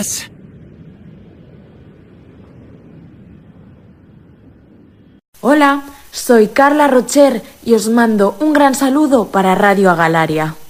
más. Hola, soy Carla Rocher y os mando un gran saludo para Radio Agalaria.